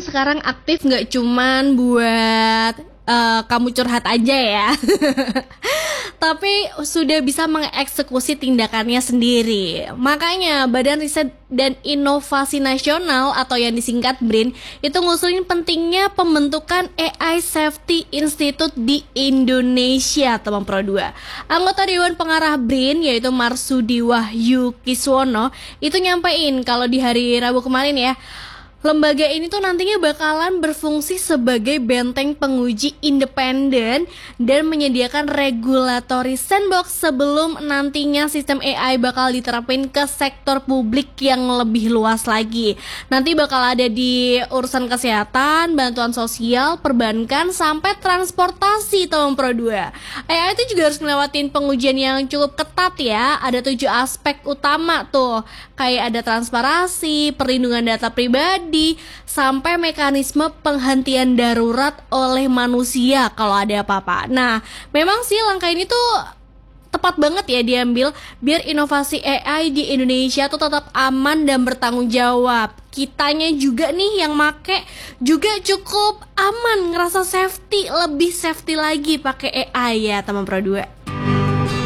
sekarang aktif nggak cuman buat kamu curhat aja ya, tapi sudah bisa mengeksekusi tindakannya sendiri. Makanya Badan Riset dan Inovasi Nasional atau yang disingkat BRIN itu ngusulin pentingnya pembentukan AI Safety Institute di Indonesia, teman Pro 2. Anggota Dewan Pengarah BRIN yaitu Marsudi Wahyu Kiswono itu nyampein kalau di hari Rabu kemarin ya, lembaga ini tuh nantinya bakalan berfungsi sebagai benteng penguji independen dan menyediakan regulatory sandbox sebelum nantinya sistem AI bakal diterapin ke sektor publik yang lebih luas lagi. Nanti bakal ada di urusan kesehatan, bantuan sosial, perbankan, sampai transportasi, teman Pro 2. AI itu juga harus ngelewatin pengujian yang cukup ketat ya. Ada 7 aspek utama tuh, kayak ada transparansi, perlindungan data pribadi, sampai mekanisme penghentian darurat oleh manusia kalau ada apa-apa. Nah, memang sih langkah ini tuh tepat banget ya diambil biar inovasi AI di Indonesia tuh tetap aman dan bertanggung jawab. Kitanya juga nih yang make juga cukup aman, ngerasa safety, lebih safety lagi pakai AI ya, teman Pro 2.